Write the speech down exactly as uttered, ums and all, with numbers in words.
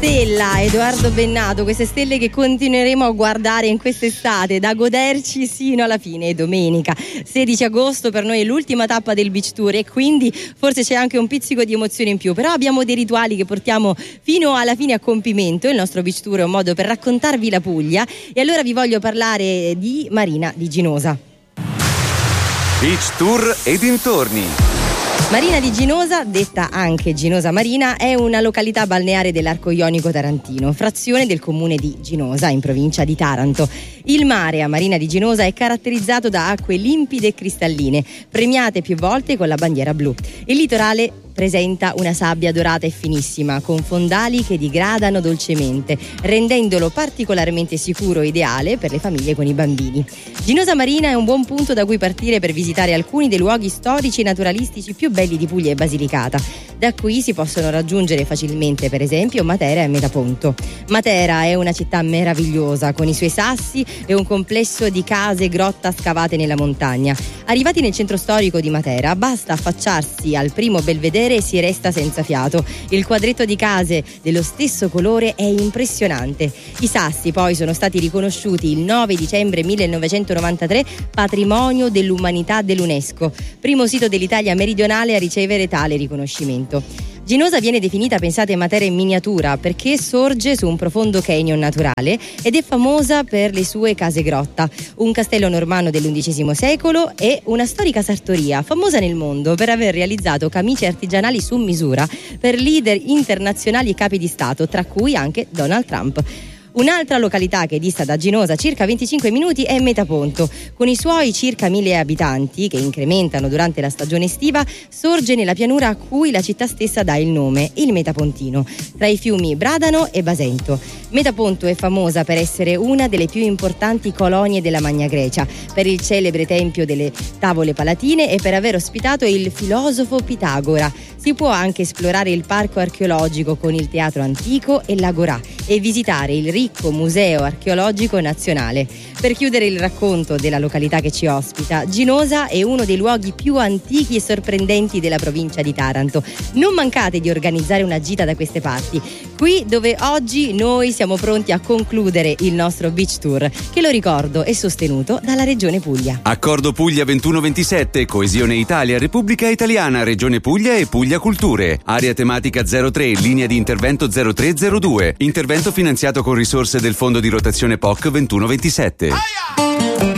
stella, Edoardo Bennato, queste stelle che continueremo a guardare in quest'estate, da goderci sino alla fine. Domenica sedici agosto per noi è l'ultima tappa del Beach Tour e quindi forse c'è anche un pizzico di emozione in più, però abbiamo dei rituali che portiamo fino alla fine a compimento. Il nostro Beach Tour è un modo per raccontarvi la Puglia e allora vi voglio parlare di Marina di Ginosa. Beach Tour e dintorni. Marina di Ginosa, detta anche Ginosa Marina, è una località balneare dell'Arco Ionico Tarantino, frazione del comune di Ginosa, in provincia di Taranto. Il mare a Marina di Ginosa è caratterizzato da acque limpide e cristalline, premiate più volte con la bandiera blu. Il litorale presenta una sabbia dorata e finissima, con fondali che digradano dolcemente, rendendolo particolarmente sicuro e ideale per le famiglie con i bambini. Ginosa Marina è un buon punto da cui partire per visitare alcuni dei luoghi storici e naturalistici più belli di Puglia e Basilicata. Da qui si possono raggiungere facilmente, per esempio, Matera e Metaponto. Matera è una città meravigliosa, con i suoi sassi e un complesso di case e grotta scavate nella montagna. Arrivati nel centro storico di Matera, basta affacciarsi al primo belvedere e si resta senza fiato. Il quadretto di case dello stesso colore è impressionante. I sassi poi sono stati riconosciuti il nove dicembre millenovecentonovantatré patrimonio dell'umanità dell'UNESCO, primo sito dell'Italia meridionale a ricevere tale riconoscimento. Ginosa viene definita, pensate, Matera in miniatura perché sorge su un profondo canyon naturale ed è famosa per le sue case grotta, un castello normanno dell'undicesimo secolo e una storica sartoria famosa nel mondo per aver realizzato camicie artigianali su misura per leader internazionali e capi di Stato, tra cui anche Donald Trump. Un'altra località che dista da Ginosa circa venticinque minuti è Metaponto. Con i suoi circa mille abitanti, che incrementano durante la stagione estiva, sorge nella pianura a cui la città stessa dà il nome, il Metapontino, tra i fiumi Bradano e Basento. Metaponto è famosa per essere una delle più importanti colonie della Magna Grecia, per il celebre tempio delle tavole palatine e per aver ospitato il filosofo Pitagora. Si può anche esplorare il parco archeologico con il teatro antico e l'Agorà e visitare il ricco museo archeologico nazionale. Per chiudere il racconto della località che ci ospita, Ginosa è uno dei luoghi più antichi e sorprendenti della provincia di Taranto. Non mancate di organizzare una gita da queste parti, qui dove oggi noi siamo pronti a concludere il nostro Beach Tour, che, lo ricordo, è sostenuto dalla Regione Puglia. Accordo Puglia ventuno ventisette, Coesione Italia, Repubblica Italiana, Regione Puglia e Puglia Culture. Area tematica zero tre, linea di intervento zero tre zero due. Intervento finanziato con risorse del Fondo di rotazione P O C ventuno ventisette.